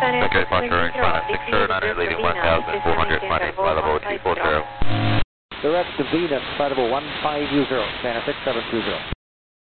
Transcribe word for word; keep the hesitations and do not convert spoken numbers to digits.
Secretary Foxtrot, China six zero nine, leading one thousand four hundred, Monday, flight level two four zero. Direct to Venus, flight level one five zero, China six seven two zero.